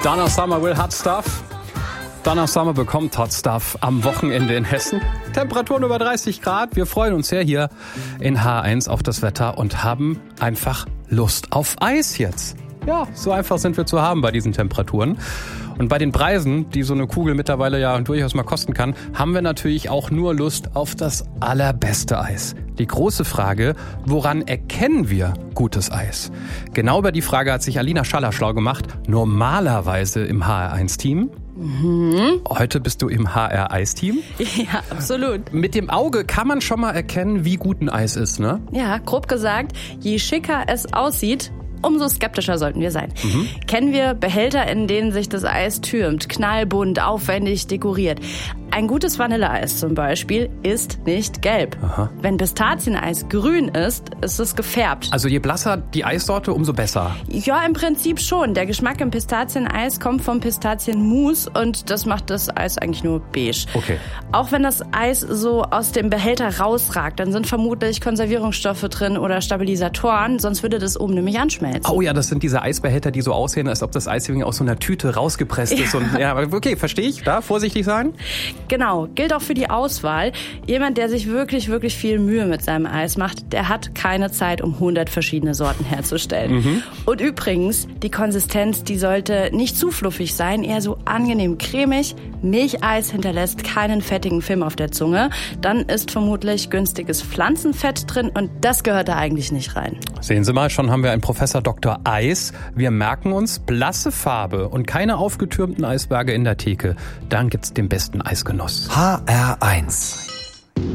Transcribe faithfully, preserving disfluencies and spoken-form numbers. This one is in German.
Donna Summer will Hot Stuff. Donna Summer bekommt Hot Stuff am Wochenende in Hessen. Temperaturen über dreißig Grad. Wir freuen uns sehr hier in H eins auf das Wetter und haben einfach Lust auf Eis jetzt. Ja, so einfach sind wir zu haben bei diesen Temperaturen. Und bei den Preisen, die so eine Kugel mittlerweile ja durchaus mal kosten kann, haben wir natürlich auch nur Lust auf das allerbeste Eis. Die große Frage, woran erkennen wir gutes Eis? Genau über die Frage hat sich Alina Schaller schlau gemacht, normalerweise im H R eins Team. Mhm. Heute bist du im H R Eis-Team. Ja, absolut. Mit dem Auge kann man schon mal erkennen, wie gut ein Eis ist, ne? Ja, grob gesagt, je schicker es aussieht, umso skeptischer sollten wir sein. Mhm. Kennen wir Behälter, in denen sich das Eis türmt, knallbunt, aufwendig dekoriert. Ein gutes Vanilleeis zum Beispiel ist nicht gelb. Aha. Wenn Pistazieneis grün ist, ist es gefärbt. Also je blasser die Eissorte, umso besser. Ja, im Prinzip schon. Der Geschmack im Pistazieneis kommt vom Pistazienmus und das macht das Eis eigentlich nur beige. Okay. Auch wenn das Eis so aus dem Behälter rausragt, dann sind vermutlich Konservierungsstoffe drin oder Stabilisatoren, sonst würde das oben nämlich anschmelzen. Oh ja, das sind diese Eisbehälter, die so aussehen, als ob das Eis irgendwie aus so einer Tüte rausgepresst ist. Ja. Und, ja, okay, verstehe ich. Da vorsichtig sein. Genau, gilt auch für die Auswahl. Jemand, der sich wirklich, wirklich viel Mühe mit seinem Eis macht, der hat keine Zeit, um hundert verschiedene Sorten herzustellen. Mhm. Und übrigens, die Konsistenz, die sollte nicht zu fluffig sein, eher so angenehm cremig. Milcheis hinterlässt keinen fettigen Film auf der Zunge. Dann ist vermutlich günstiges Pflanzenfett drin und das gehört da eigentlich nicht rein. Sehen Sie mal, schon haben wir einen Professor Doktor Eis. Wir merken uns, blasse Farbe und keine aufgetürmten Eisberge in der Theke. Dann gibt's den besten Eisgenuss. H R eins